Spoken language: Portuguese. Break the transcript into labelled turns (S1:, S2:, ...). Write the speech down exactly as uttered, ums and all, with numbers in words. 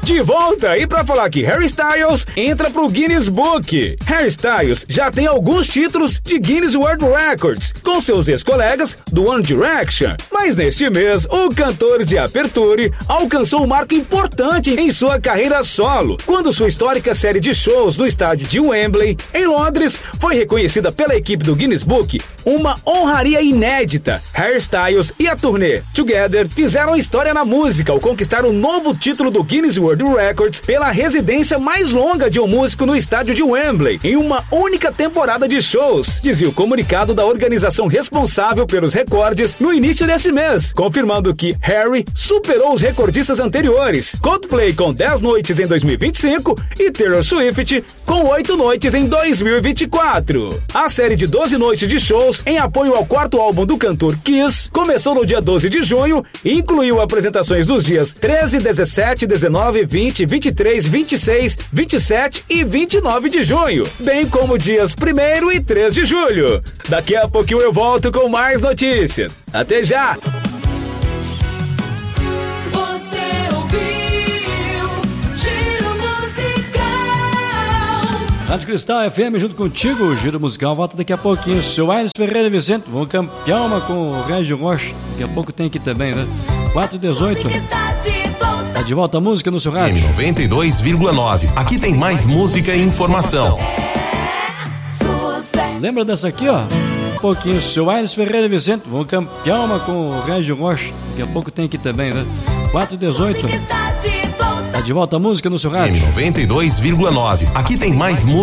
S1: de volta e pra falar que Harry Styles entra pro Guinness Book. Harry Styles já tem alguns títulos de Guinness World Records com seus ex-colegas do One Direction, mas neste mês o cantor de Aperture alcançou um marco importante em sua carreira solo, quando sua histórica série de shows no estádio de Wembley, em Londres, foi reconhecida pela equipe do Guinness Book, uma honraria inédita. Harry Styles e a turnê Together fizeram história na música ao conquistar o novo título do Guinness World Records pela residência mais longa de um músico no estádio de Wembley, em uma única temporada de shows, dizia o comunicado da organização responsável pelos recordes no início desse mês, confirmando que Harry superou os recordistas anteriores, Coldplay com dez noites em dois mil e vinte e cinco e Taylor Swift com oito noites em dois mil e vinte e quatro. A série de doze noites de shows em apoio ao quarto álbum do cantor Kiss começou no dia doze de junho e incluiu apresentações dos dias treze, dezessete, dezenove, vinte, vinte e três, vinte e seis, vinte e sete e vinte e nove de junho, bem como dias primeiro e três de julho. Daqui a pouquinho eu volto com mais notícias. Até já!
S2: Rádio Cristal F M junto contigo, o Giro Musical volta daqui a pouquinho. Seu Aires Ferreira e Vicente vão campear uma com o Régio Rocha. Daqui a pouco tem aqui também, né? quatro e dezoito. Tá de volta a música no seu rádio.
S3: Em noventa e dois vírgula nove. Aqui tem mais música e informação.
S2: Lembra dessa aqui, ó? Um pouquinho. Seu Aires Ferreira e Vicente vão campear uma com o Régio Rocha. Daqui a pouco tem aqui também, né? quatro e dezoito. Tá de volta a música no seu rádio.
S3: Em noventa e dois vírgula nove. Aqui tem mais música.